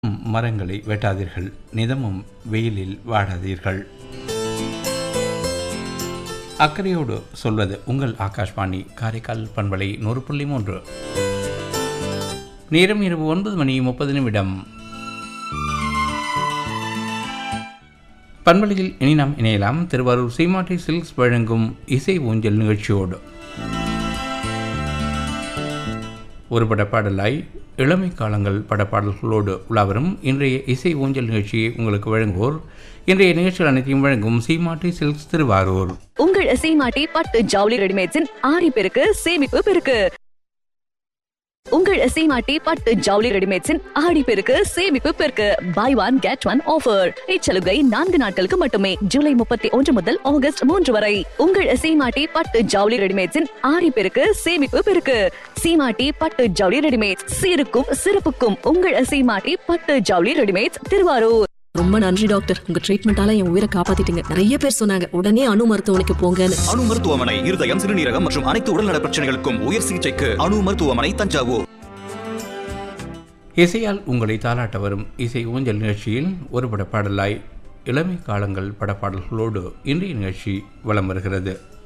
மரங்களை வெட்டாதீர்கள், நிதமும் வெயிலில் வாடாதீர்கள். அக்கறையோடு சொல்வது உங்கள் ஆகாஷ்வாணி காரைக்கால் பண்பலை 100.3. நேரம் இரவு 9:30. பண்பலையில் இனி நாம் இணையலாம் திருவாரூர் சீமாட்டி சில்க்ஸ் வழங்கும் இசை ஊஞ்சல் நிகழ்ச்சியோடு. ஒரு படப்பாடலாய் இளமை காலங்கள் படப்பாடல்களோடு உலாவரும் இன்றைய இசை ஊஞ்சல் நிகழ்ச்சியை உங்களுக்கு வழங்குவோர் இன்றைய நிகழ்ச்சிகள் அனைத்தையும் வழங்கும் சீமாட்டி சில்க்ஸ் திருவாரூர். உங்கள் சீமாட்டி பட்டு ஜவுளி ரெடிமேட்ஸின் ஆரி பெருக்கு சேமிப்பு பெருக்கு. உங்கள் சீமாட்டி பட்டு ஜவுளி ரெடிமேட்ஸின் ஆடி பெருக்கு சேமிப்பு பெருக்கு. By one get one offer. இச்சலுகை 4 நாட்களுக்கு மட்டுமே. ஜூலை 31 முதல் ஆகஸ்ட் 3 வரை. உங்கள் சீமாட்டி பட்டு ஜவுளி ரெடிமேட்ஸின் ஆரி பெருக்கு சேமிப்பு பெருக்கு. சீமாட்டி பட்டு ஜவுளி ரெடிமேட்ஸ், சீருக்கும் சிறப்புக்கும் உங்கள் சீமாட்டி பட்டு ஜவுளி ரெடிமேட்ஸ் திருவாரூர். ரொம்ப நன்றி டாக்டர், உங்க ட்ரீட்மெண்டால என் உயிரை காப்பாத்திட்டீங்க. நிறைய பேர் சொன்னாங்க உடனே அணு மருத்துவமனைக்கு போங்கன்னு. அணு மருத்துவமனை இருதயம், சிறுநீரகம் மற்றும் அனைத்து உடல்நல பிரச்சனைகளுக்கும் உயர் சிகிச்சைக்கு அணு மருத்துவமனை, தஞ்சாவூர். இசையால் உங்களை தாளாட்ட வரும் இசை ஊஞ்சல் நிகழ்ச்சியில் ஒரு படப்பாடலாய் இளமை காலங்கள் படப்பாடல்களோடு இன்றைய நிகழ்ச்சி வலம் வருகிறது.